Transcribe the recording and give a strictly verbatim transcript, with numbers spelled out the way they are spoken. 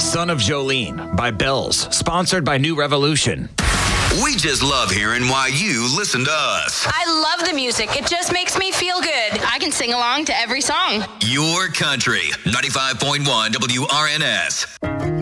Son of Jolene by Bells, sponsored by New Revolution. We just love hearing why you listen to us. I love the music. It just makes me feel good. I can sing along to every song. Your country, ninety-five point one W R N S.